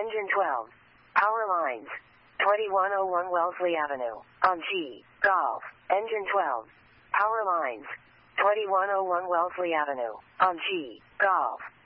Engine 12. Power lines. 2101 Wellesley Avenue. On G. Golf. Engine 12. Power lines. 2101 Wellesley Avenue. On G. Golf.